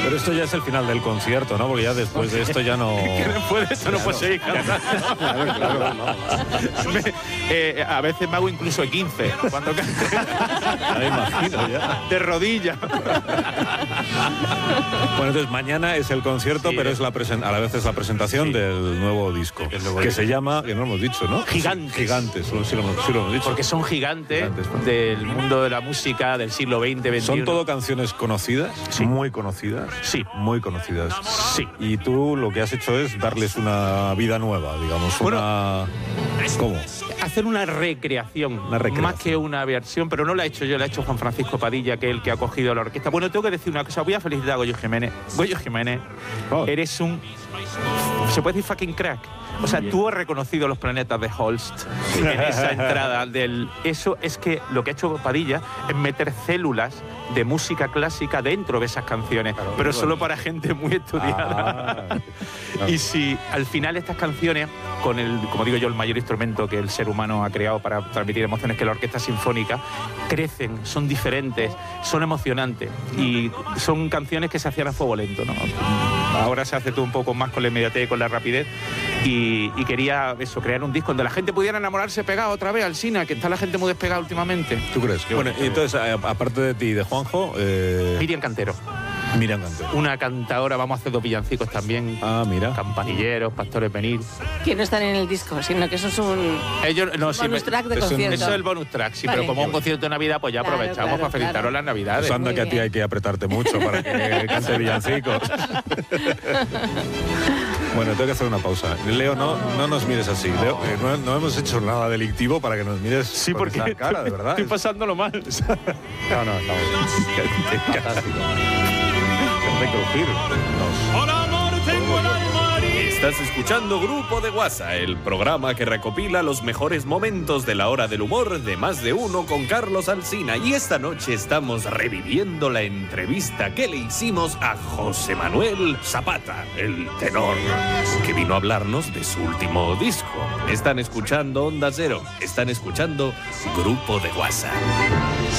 Pero esto ya es el final del concierto, ¿no? Porque ya después de esto ya no... Después de esto no puedo seguir cantando. Claro, no. A veces me hago incluso 15 cuando canto. Ya me imagino, ya. De rodillas. Bueno, entonces mañana es el concierto, Sí, pero es a la vez es la presentación del nuevo disco, que se llama, que no hemos dicho, ¿no? Gigantes. Gigantes, sí lo hemos dicho. Porque son gigantes Gigantes. del mundo de la música del siglo XX, XXI. ¿Son todo canciones conocidas? Sí. Muy conocidas. Sí. Muy conocidas. Sí. Y tú lo que has hecho es darles una vida nueva, digamos. Bueno, ¿Cómo? hacer una recreación, recreación. más que una versión, pero no la he hecho yo, la ha hecho Juan Francisco Padilla, que es el que ha cogido la orquesta. Bueno, tengo que decir una cosa, voy a felicitar a Goyo Jiménez. Goyo Jiménez, eres un... ¿Se puede decir fucking crack? O sea, tú has reconocido los planetas de Holst en esa entrada del... Eso es que lo que ha hecho Padilla es meter células de música clásica dentro de esas canciones, claro, pero solo para gente muy estudiada. Claro. Y si al final estas canciones, con el, como digo yo, el mayor instrumento que el ser humano ha creado para transmitir emociones, que es la orquesta sinfónica, crecen, son diferentes, son emocionantes y son canciones que se hacían a fuego lento, ¿no? Ahora se hace todo un poco más con la inmediatez y con la rapidez. Y quería eso, crear un disco donde la gente pudiera enamorarse pegado otra vez al cine, que está la gente muy despegada últimamente. ¿Tú crees? Bueno, y entonces, aparte de ti y de Juanjo... Miriam Cantero. Miriam Cantero. Una cantadora, vamos a hacer 2 villancicos también. Ah, mira. Campanilleros, Pastores Venir. Que no están en el disco, sino que eso es un bonus track de concierto. Eso es el bonus track, sí, Vale. pero como un concierto de Navidad, pues ya aprovechamos para felicitaros las Navidades. Pues anda Muy que a ti bien. hay que apretarte mucho para que cante villancicos. Bueno, tengo que hacer una pausa. Leo, no nos mires así. Leo, no hemos hecho nada delictivo para que nos mires Sí, con porque esa cara, de verdad. estoy pasándolo mal. No, estamos... Fantástico. Hay que ungirnos. Estás escuchando Grupo de WhatsApp, el programa que recopila los mejores momentos de la hora del humor de Más de Uno con Carlos Alsina. Y esta noche estamos reviviendo la entrevista que le hicimos a José Manuel Zapata, el tenor, que vino a hablarnos de su último disco. Están escuchando Onda Cero, están escuchando Grupo de WhatsApp.